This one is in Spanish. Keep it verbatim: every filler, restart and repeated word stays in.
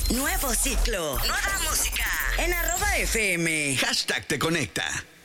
Nuevo ciclo, nueva música. En arroba F M. Hashtag te conecta.